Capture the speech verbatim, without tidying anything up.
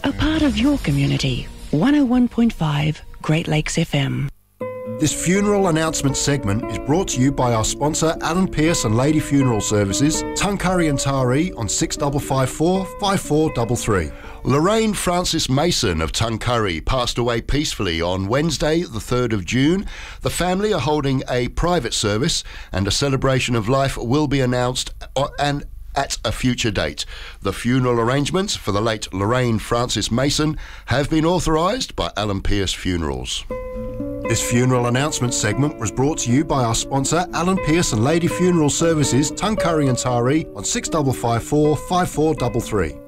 A part of your community. one oh one point five Great Lakes F M. This funeral announcement segment is brought to you by our sponsor Alan Pearce and Lady Funeral Services, Tuncurry and Taree on six five five four, five four three three. Lorraine Francis Mason of Tuncurry passed away peacefully on Wednesday the third of June. The family are holding a private service and a celebration of life will be announced and at a future date. The funeral arrangements for the late Lorraine Francis Mason have been authorised by Alan Pearce Funerals. This funeral announcement segment was brought to you by our sponsor Alan Pearce and Lady Funeral Services, Tuncurry and Taree on six five five four, five four three three.